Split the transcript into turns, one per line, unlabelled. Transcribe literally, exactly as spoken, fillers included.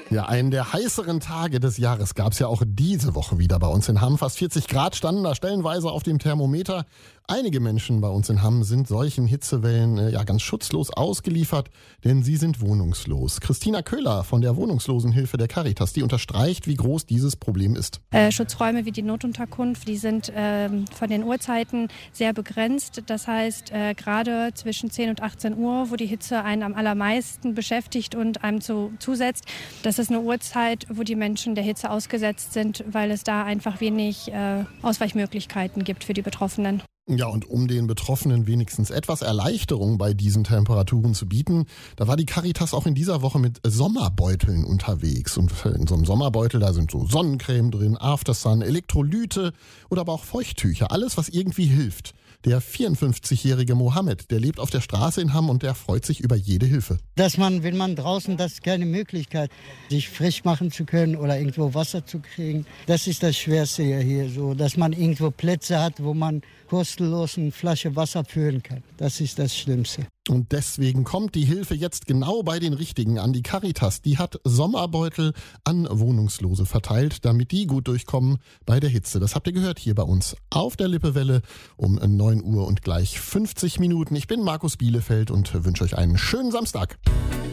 Ja, einen der heißeren Tage des Jahres gab es ja auch diese Woche wieder bei uns in Hamm. Fast vierzig Grad standen da stellenweise auf dem Thermometer. Einige Menschen bei uns in Hamm sind solchen Hitzewellen äh, ja ganz schutzlos ausgeliefert, denn sie sind wohnungslos. Christina Köhler von der Wohnungslosenhilfe der Caritas, die unterstreicht, wie groß dieses Problem ist.
Äh, Schutzräume wie die Notunterkunft, die sind äh, von den Uhrzeiten sehr begrenzt. Das heißt, äh, gerade zwischen zehn und achtzehn Uhr, wo die Hitze einen am allermeisten beschäftigt und einem zu, zusetzt, das ist eine Uhrzeit, wo die Menschen der Hitze ausgesetzt sind, weil es da einfach wenig äh, Ausweichmöglichkeiten gibt für die Betroffenen.
Ja, und um den Betroffenen wenigstens etwas Erleichterung bei diesen Temperaturen zu bieten, da war die Caritas auch in dieser Woche mit Sommerbeuteln unterwegs. Und in so einem Sommerbeutel, da sind so Sonnencreme drin, Aftersun, Elektrolyte oder aber auch Feuchttücher. Alles, was irgendwie hilft. Der vierundfünfzigjährige Mohammed, der lebt auf der Straße in Hamm und der freut sich über jede Hilfe.
Dass man, wenn man draußen, das ist keine Möglichkeit, sich frisch machen zu können oder irgendwo Wasser zu kriegen. Das ist das Schwerste hier, so, dass man irgendwo Plätze hat, wo man kostenlos eine Flasche Wasser füllen kann. Das ist das Schlimmste.
Und deswegen kommt die Hilfe jetzt genau bei den Richtigen an. Die Caritas, die hat Sommerbeutel an Wohnungslose verteilt, damit die gut durchkommen bei der Hitze. Das habt ihr gehört hier bei uns auf der Lippewelle um neun Uhr und gleich fünfzig Minuten. Ich bin Markus Bielefeld und wünsche euch einen schönen Samstag.